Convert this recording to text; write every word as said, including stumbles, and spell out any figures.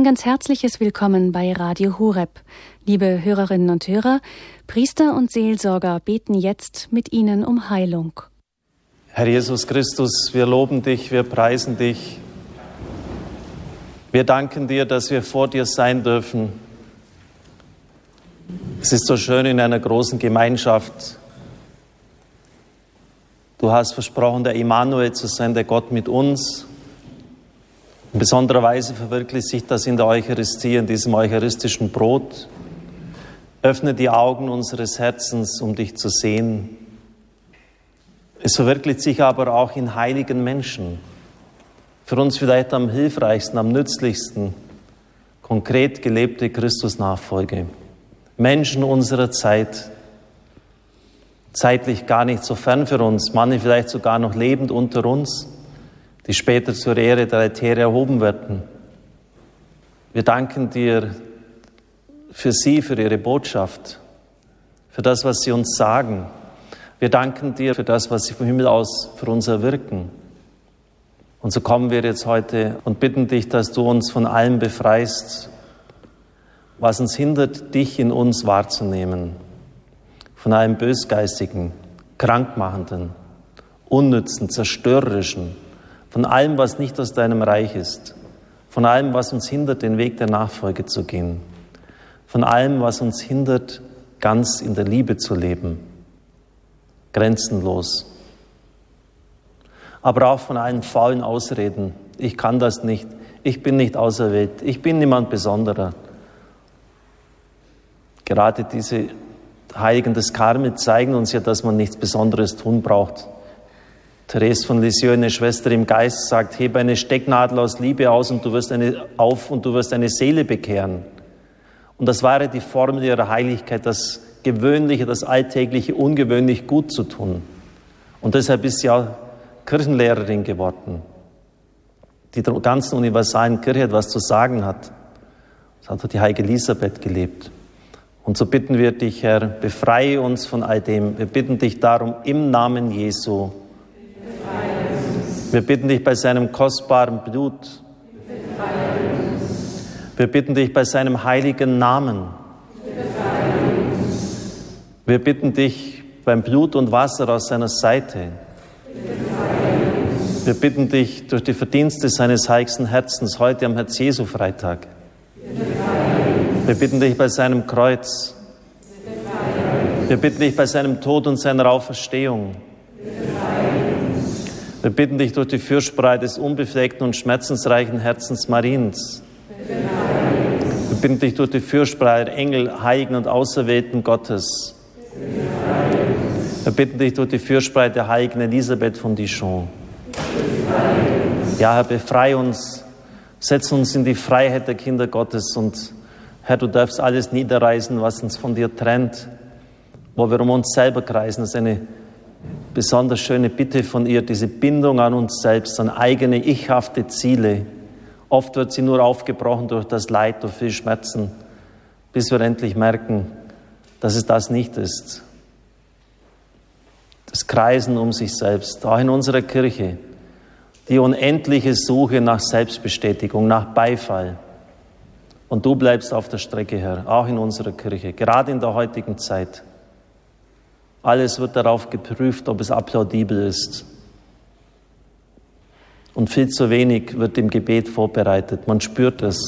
Ein ganz herzliches Willkommen bei Radio Horeb. Liebe Hörerinnen und Hörer, Priester und Seelsorger beten jetzt mit Ihnen um Heilung. Herr Jesus Christus, wir loben dich, wir preisen dich. Wir danken dir, dass wir vor dir sein dürfen. Es ist so schön in einer großen Gemeinschaft. Du hast versprochen, der Immanuel zu sein, der Gott mit uns. In besonderer Weise verwirklicht sich das in der Eucharistie, in diesem eucharistischen Brot. Öffne die Augen unseres Herzens, um dich zu sehen. Es verwirklicht sich aber auch in heiligen Menschen. Für uns vielleicht am hilfreichsten, am nützlichsten, konkret gelebte Christusnachfolge. Menschen unserer Zeit, zeitlich gar nicht so fern für uns, manche vielleicht sogar noch lebend unter uns, die später zur Ehre der Altäre erhoben werden. Wir danken dir für sie, für ihre Botschaft, für das, was sie uns sagen. Wir danken dir für das, was sie vom Himmel aus für uns erwirken. Und so kommen wir jetzt heute und bitten dich, dass du uns von allem befreist, was uns hindert, dich in uns wahrzunehmen. Von allem Bösgeistigen, Krankmachenden, Unnützen, Zerstörerischen, von allem, was nicht aus deinem Reich ist, von allem, was uns hindert, den Weg der Nachfolge zu gehen, von allem, was uns hindert, ganz in der Liebe zu leben, grenzenlos. Aber auch von allen faulen Ausreden, ich kann das nicht, ich bin nicht auserwählt, ich bin niemand Besonderer. Gerade diese Heiligen des Karmel zeigen uns ja, dass man nichts Besonderes tun braucht. Therese von Lisieux, eine Schwester im Geist, sagt, hebe eine Stecknadel aus Liebe aus und du wirst eine, auf und du wirst eine Seele bekehren. Und das war ja die Formel ihrer Heiligkeit, das Gewöhnliche, das Alltägliche ungewöhnlich gut zu tun. Und deshalb ist sie auch Kirchenlehrerin geworden, die der ganzen universalen Kirche etwas zu sagen hat. Das hat die heilige Elisabeth gelebt. Und so bitten wir dich, Herr, befreie uns von all dem. Wir bitten dich darum im Namen Jesu. Wir bitten dich bei seinem kostbaren Blut. Wir bitten dich bei seinem heiligen Namen. Wir bitten dich beim Blut und Wasser aus seiner Seite. Wir bitten dich durch die Verdienste seines heiligsten Herzens heute am Herz-Jesu-Freitag. Wir bitten dich bei seinem Kreuz. Wir bitten dich bei seinem Tod und seiner Auferstehung. Wir bitten dich durch die Fürsprache des unbefleckten und schmerzensreichen Herzens Mariens. Wir bitten dich durch die Fürsprache der Engel, Heiligen und Auserwählten Gottes. Wir bitten dich durch die Fürsprache der heiligen Elisabeth von Dijon. Ja, Herr, befreie uns, setz uns in die Freiheit der Kinder Gottes und Herr, du darfst alles niederreißen, was uns von dir trennt, wo wir um uns selber kreisen. Das ist eine besonders schöne Bitte von ihr, diese Bindung an uns selbst, an eigene, ichhafte Ziele. Oft wird sie nur aufgebrochen durch das Leid, durch viel Schmerzen, bis wir endlich merken, dass es das nicht ist. Das Kreisen um sich selbst, auch in unserer Kirche, die unendliche Suche nach Selbstbestätigung, nach Beifall. Und du bleibst auf der Strecke, Herr, auch in unserer Kirche, gerade in der heutigen Zeit. Alles wird darauf geprüft, ob es applaudibel ist. Und viel zu wenig wird im Gebet vorbereitet. Man spürt es.